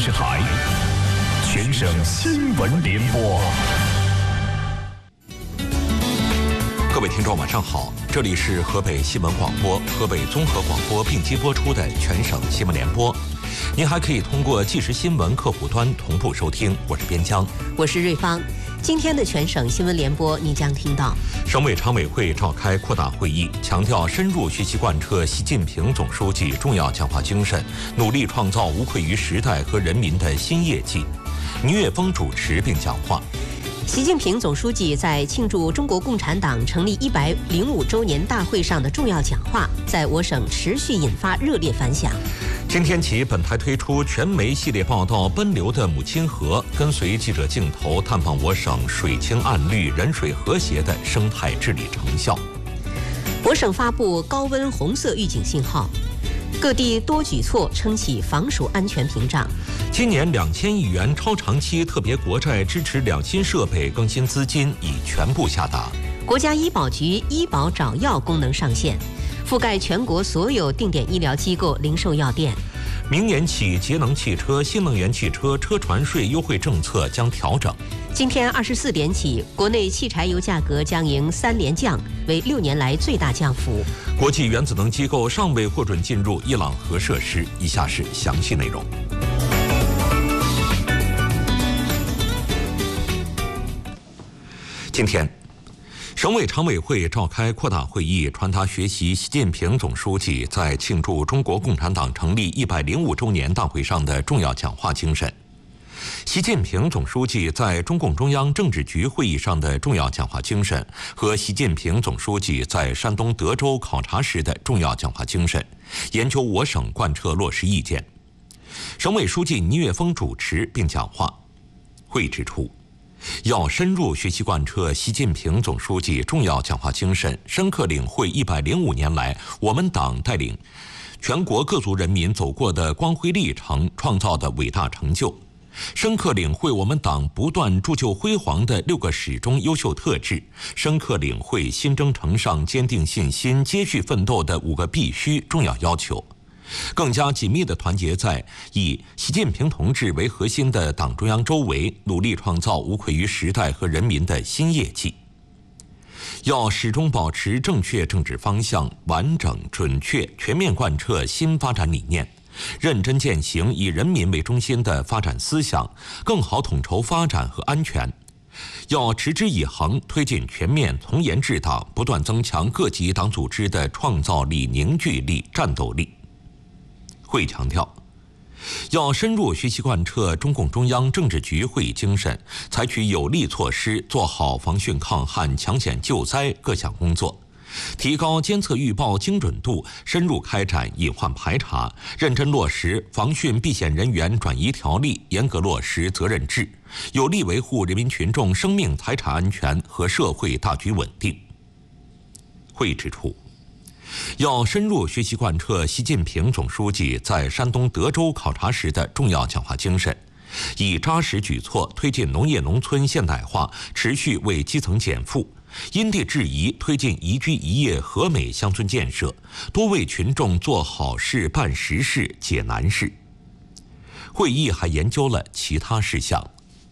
视台全省新闻联播。 各位听众晚上好，这里是河北新闻广播、河北综合广播并机播出的全省新闻联播。您还可以通过即时新闻客户端同步收听。我是边疆， 我是瑞芳。今天的全省新闻联播，您将听到： 省委常委会召开扩大会议，强调深入学习贯彻习近平总书记重要讲话精神，努力创造无愧于时代和人民的新业绩。倪岳峰主持并讲话。 习近平总书记在庆祝中国共产党成立105周年大会上的重要讲话，在我省持续引发热烈反响。 今天起，本台推出全媒系列报道《奔流的母亲河》，跟随记者镜头探访我省水清岸绿、人水和谐的生态治理成效。 我省发布高温红色预警信号，各地多举措撑起防暑安全屏障。 今年2000亿元超长期特别国债支持两新设备更新资金已全部下达。 国家医保局医保找药功能上线，覆盖全国所有定点医疗机构、零售药店。 明年起，节能汽车、新能源汽车车船税优惠政策将调整。 今天24点起，国内汽柴油价格将迎3连降，为6年来最大降幅。 国际原子能机构尚未获准进入伊朗核设施。以下是详细内容。今天，省委常委会召开扩大会议，传达学习习近平总书记在庆祝中国共产党成立105周年大会上的重要讲话精神。习近平总书记在中共中央政治局会议上的重要讲话精神和习近平总书记在山东德州考察时的重要讲话精神，研究我省贯彻落实意见。省委书记倪岳峰主持并讲话。会指出，要深入学习贯彻习近平总书记重要讲话精神，深刻领会105年来我们党带领全国各族人民走过的光辉历程，创造的伟大成就，深刻领会我们党不断铸就辉煌的6个始终优秀特质，深刻领会新征程上坚定信心、接续奋斗的5个必须重要要求，更加紧密地团结在以习近平同志为核心的党中央周围，努力创造无愧于时代和人民的新业绩。要始终保持正确政治方向，完整、准确、全面贯彻新发展理念，认真践行以人民为中心的发展思想，更好统筹发展和安全。要持之以恒推进全面从严治党，不断增强各级党组织的创造力、凝聚力、战斗力。会强调，要深入学习贯彻中共中央政治局会议精神，采取有力措施，做好防汛抗旱、抢险救灾各项工作，提高监测预报精准度，深入开展隐患排查，认真落实防汛避险人员转移条例，严格落实责任制，有力维护人民群众生命财产安全和社会大局稳定。会指出，要深入学习贯彻习近平总书记在山东德州考察时的重要讲话精神，以扎实举措推进农业农村现代化，持续为基层减负，因地制宜推进宜居宜业和美乡村建设，多为群众做好事、办实事、解难事。会议还研究了其他事项。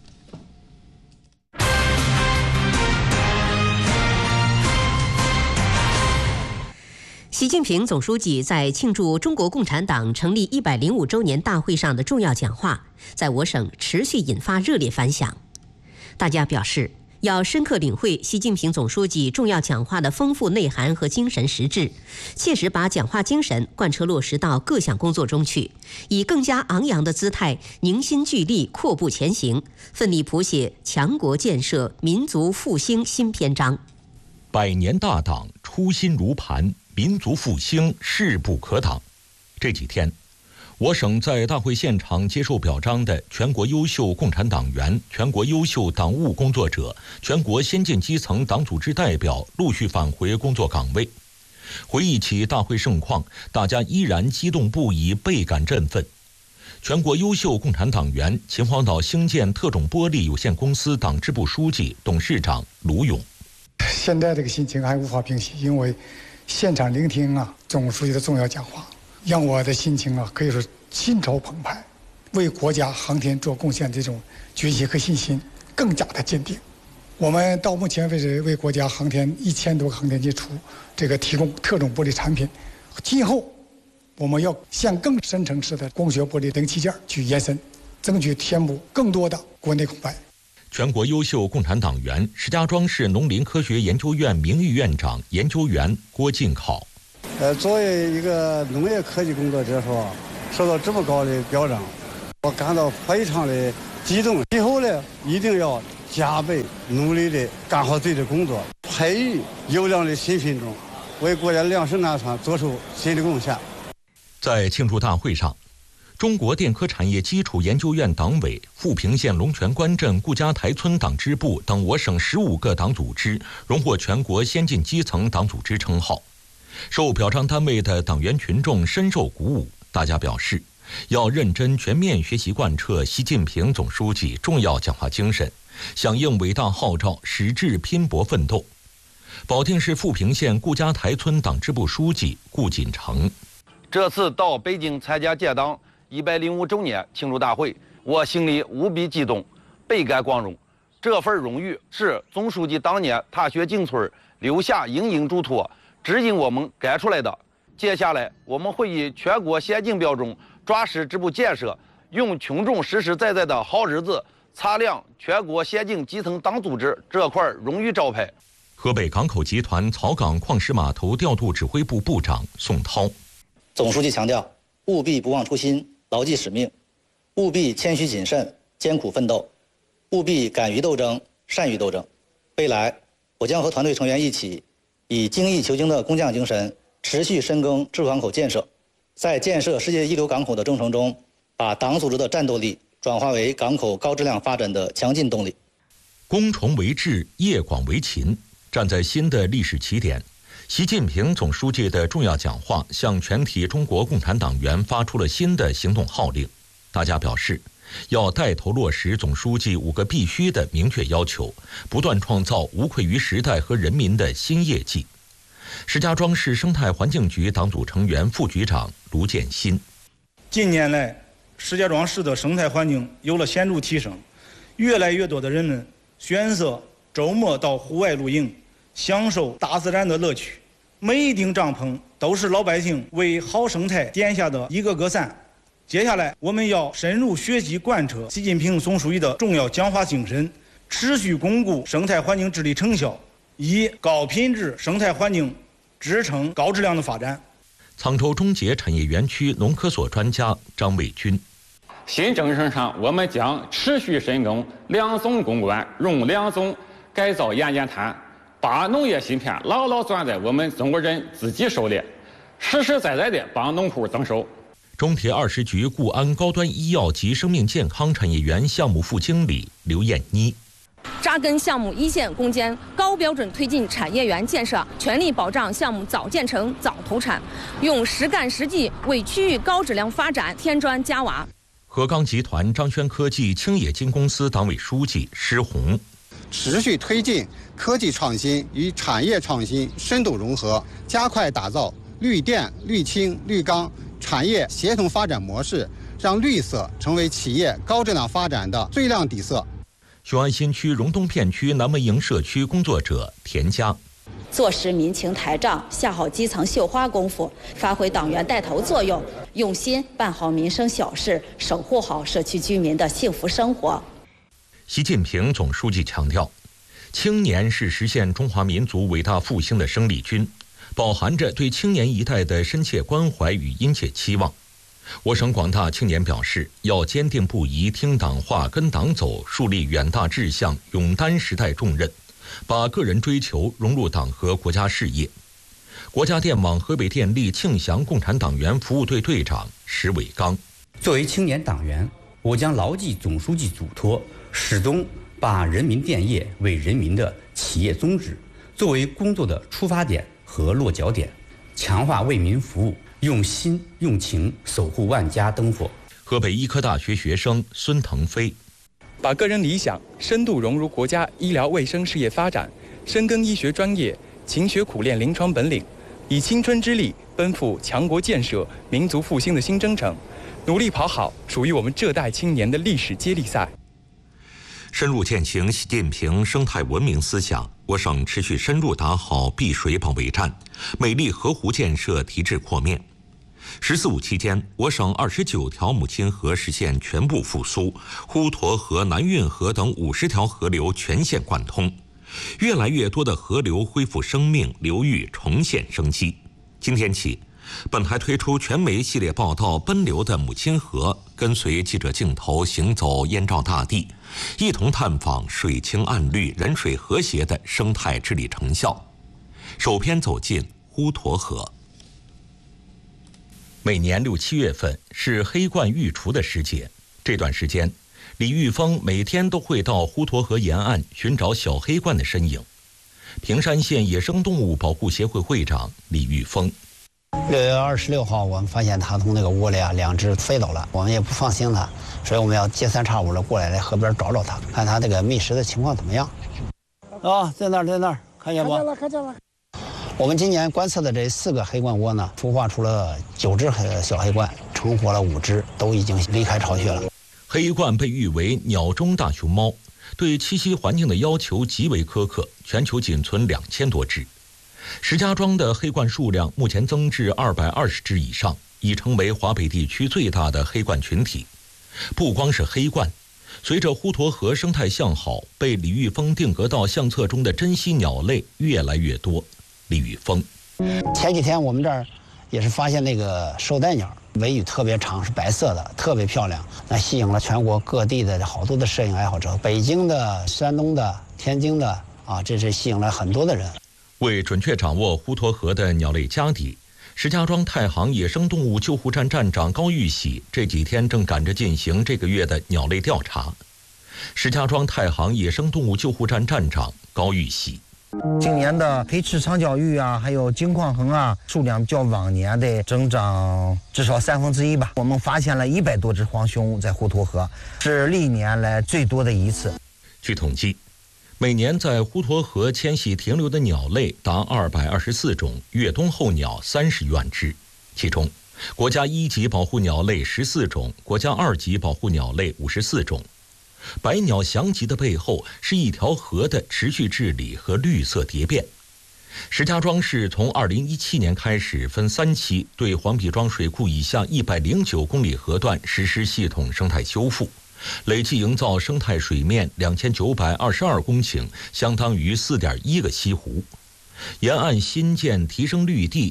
习近平总书记在庆祝中国共产党成立105周年大会上的重要讲话，在我省持续引发热烈反响。大家表示，要深刻领会习近平总书记重要讲话的丰富内涵和精神实质，切实把讲话精神贯彻落实到各项工作中去，以更加昂扬的姿态凝心聚力阔步前行，奋力谱写强国建设、民族复兴新篇章。 100年大党初心如磐，民族复兴势不可挡。这几天，我省在大会现场接受表彰的全国优秀共产党员、全国优秀党务工作者、全国先进基层党组织代表陆续返回工作岗位。回忆起大会盛况，大家依然激动不已，倍感振奋。全国优秀共产党员、秦皇岛兴建特种玻璃有限公司党支部书记、董事长卢勇。 现在这个心情还无法平息，因为现场聆听总书记的重要讲话，让我的心情可以说心潮澎湃。 为国家航天做贡献这种决心和信心更加的坚定。我们到目前为止为国家航天1000多个航天器提供特种玻璃产品，今后我们要向更深层次的光学玻璃零器件去延伸，争取填补更多的国内空白。 全国优秀共产党员、石家庄市农林科学研究院名誉院长、研究员郭进考。 作为一个农业科技工作者说，受到这么高的表彰，我感到非常的激动。以后呢，一定要加倍努力的干好自己的工作，培育优良的新品种，为国家粮食安全做出新的贡献。 在庆祝大会上，中国电科产业基础研究院党委、富平县龙泉关镇顾家台村党支部等我省15个党组织荣获全国先进基层党组织称号。受表彰单位的党员群众深受鼓舞，大家表示要认真全面学习贯彻习近平总书记重要讲话精神，响应伟大号召，矢志拼搏奋斗。保定市富平县顾家台村党支部书记顾锦成： 这次到北京参加建党105周年庆祝大会，我心里无比激动，倍感光荣。这份荣誉是总书记当年踏雪进村留下营营嘱托，指引我们干出来的。接下来我们会以全国先进标准抓实支部建设，用群众实实在在的好日子擦亮全国先进基层党组织这块荣誉招牌。 河北港口集团草港矿石码头调度指挥部部长宋涛： 总书记强调，务必不忘初心，牢记使命，务必谦虚谨慎，艰苦奋斗，务必敢于斗争，善于斗争。未来，我将和团队成员一起，以精益求精的工匠精神，持续深耕支港口建设，在建设世界一流港口的征程中，把党组织的战斗力转化为港口高质量发展的强劲动力。 攻崇为智，业广为勤。站在新的历史起点，习近平总书记的重要讲话向全体中国共产党员发出了新的行动号令。大家表示，要带头落实总书记5个必须的明确要求，不断创造无愧于时代和人民的新业绩。石家庄市生态环境局党组成员、副局长卢建新： 近年来，石家庄市的生态环境有了显著提升，越来越多的人们选择周末到户外露营，享受大自然的乐趣。每一顶帐篷都是老百姓为好生态点下的一个个赞。接下来，我们要深入学习贯彻习近平总书记的重要讲话精神，持续巩固生态环境治理成效，以高品质生态环境支撑高质量的发展。 沧州中捷产业园区农科所专家张卫军： 新征程上，我们将持续深耕两总攻关，用两总改造盐碱滩，把农业芯片牢牢攥在我们中国人自己手里，实实在在的帮农户增收。 中铁20局固安高端医药及生命健康产业园项目副经理刘艳妮： 扎根项目一线攻坚，高标准推进产业园建设，全力保障项目早建成、早投产，用实干实际为区域高质量发展添砖加瓦。 河钢集团张轩科技青冶金公司党委书记施红： 持续推进科技创新与产业创新深度融合，加快打造绿电、绿氢、绿钢产业协同发展模式，让绿色成为企业高质量发展的最亮底色。 雄安新区荣东片区南门营社区工作者田佳： 坐实民情台账，下好基层绣花功夫，发挥党员带头作用，用心办好民生小事，守护好社区居民的幸福生活。 习近平总书记强调，青年是实现中华民族伟大复兴的生力军，饱含着对青年一代的深切关怀与殷切期望。我省广大青年表示，要坚定不移听党话、跟党走，树立远大志向，勇担时代重任，把个人追求融入党和国家事业。国家电网河北电力庆祥共产党员服务队队长石伟刚： 作为青年党员，我将牢记总书记嘱托，始终把人民电业为人民的企业宗旨作为工作的出发点和落脚点，强化为民服务，用心用情守护万家灯火。 河北医科大学学生孙腾飞： 把个人理想深度融入国家医疗卫生事业发展，深耕医学专业，勤学苦练临床本领， 以青春之力奔赴强国建设、民族复兴的新征程，努力跑好属于我们这代青年的历史接力赛。 深入践行习近平生态文明思想，我省持续深入打好碧水保卫战，美丽河湖建设提质扩面。“14五”期间，我省29条母亲河实现全部复苏，滹沱河、南运河等50条河流全线贯通，越来越多的河流恢复生命，流域重现生机。今天起，本台推出全媒系列报道《奔流的母亲河》，跟随记者镜头行走燕赵大地，一同探访水清岸绿、人水和谐的生态治理成效。首篇走进滹沱河。 每年6、7月份是黑鹳育雏的时节，这段时间，李玉峰每天都会到滹沱河沿岸寻找小黑鹳的身影。平山县野生动物保护协会会长李玉峰 ：6月26号，我们发现它从那个窝里2只飞走了，我们也不放心它，所以我们要接三差五的过来河边找找它，看它这个觅食的情况怎么样。在那儿，看见不？看见了。我们今年观测的这4个黑鹳窝呢，孵化出了9只小黑鹳，成活了5只，都已经离开巢穴了。 黑鹳被誉为鸟中大熊猫，对栖息环境的要求极为苛刻，全球仅存2000多只。石家庄的黑鹳数量目前增至220只以上，已成为华北地区最大的黑鹳群体。不光是黑鹳，随着滹沱河生态向好，被李玉峰定格到相册中的珍稀鸟类越来越多。李玉峰： 前几天我们这儿也是发现那个绶带鸟，尾羽特别长，是白色的，特别漂亮，那吸引了全国各地的好多的摄影爱好者，北京的、山东的、天津的这是吸引了很多的人。 为准确掌握滹沱河的鸟类家底，石家庄太行野生动物救护站站长高玉喜这几天正赶着进行这个月的鸟类调查。石家庄太行野生动物救护站站长高玉喜： 今年的黑翅长脚鹬还有金矿鸻数量较往年的增长至少1/3吧。我们发现了100多只黄鹎在滹沱河，是历年来最多的一次。 据统计，每年在滹沱河迁徙停留的鸟类达224种，越冬候鸟30余万只，其中国家1级保护鸟类14种，国家2级保护鸟类54种。百鸟翔集的背后是一条河的持续治理和绿色蝶变。石家庄市从2017年开始分3期对黄圩庄水库以下109公里河段实施系统生态修复，累计营造生态水面2922公顷，相当于4.1个西湖。沿岸新建提升绿地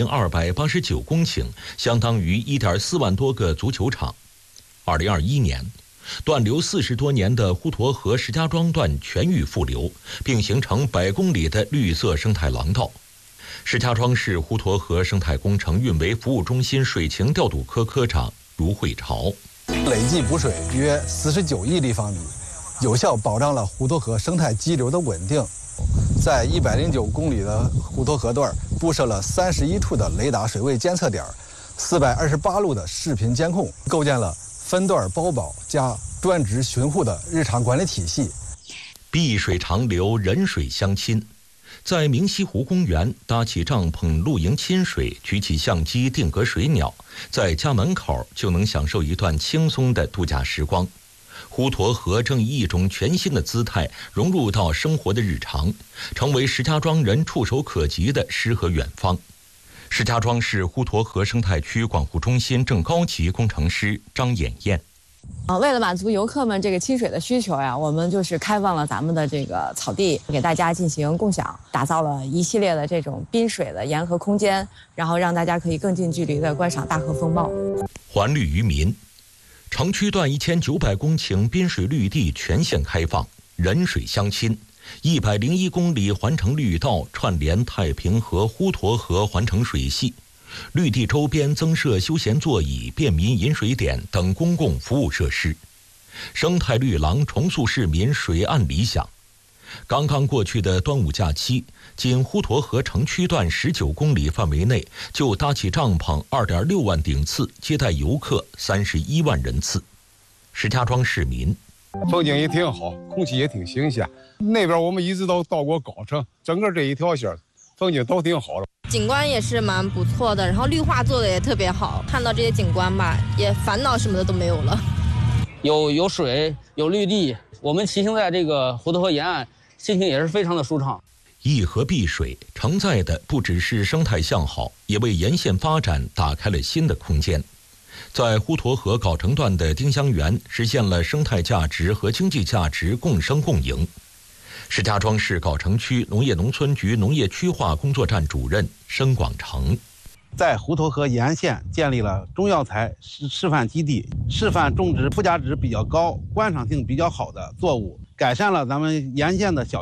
10289公顷，相当于1.4万多个足球场。2021年，断流40多年的滹沱河石家庄段全域复流，并形成100公里的绿色生态廊道。石家庄市滹沱河生态工程运维服务中心水情调度科科长卢慧朝： 累计补水约49亿立方米，有效保障了滹沱河生态基流的稳定。在109公里的滹沱河段布设了31处的雷达水位监测点，428路的视频监控，构建了分段包保加专职巡护的日常管理体系。 碧水长流，人水相亲。在明溪湖公园搭起帐篷露营亲水，举起相机定格水鸟，在家门口就能享受一段轻松的度假时光。滹沱河正以一种全新的姿态融入到生活的日常，成为石家庄人触手可及的诗和远方。石家庄市滹沱河生态区管护中心正高级工程师张艳艳： 为了满足游客们这个亲水的需求呀，我们就是开放了咱们的这个草地，给大家进行共享，打造了一系列的这种滨水的沿河空间，然后让大家可以更近距离的观赏大河风貌。 还绿于民，城区段1900公顷滨水绿地全线开放，人水相亲。101公里环城绿道串联太平河、滹沱河环城水系，绿地周边增设休闲座椅、便民饮水点等公共服务设施，生态绿廊重塑市民水岸理想。刚刚过去的端午假期，仅滹沱河城区段19公里范围内就搭起帐篷2.6万顶次，接待游客31万人次。石家庄市民： 风景也挺好，空气也挺新鲜。那边我们一直都到过高城，整个这一条线风景都挺好的。 景观也是蛮不错的，然后绿化做的也特别好，看到这些景观吧，也烦恼什么的都没有了。 有水，有绿地，我们骑行在这个滹沱河沿岸，心情也是非常的舒畅。 一河碧水承载的不只是生态向好，也为沿线发展打开了新的空间。在滹沱河藁城段的丁香园，实现了生态价值和经济价值共生共赢。石家庄市藁城区农业农村局农业区划工作站主任申广成， 在滹沱河沿线建立了中药材示范基地，示范种植附加值比较高、观赏性比较好的作物，改善了咱们沿线的小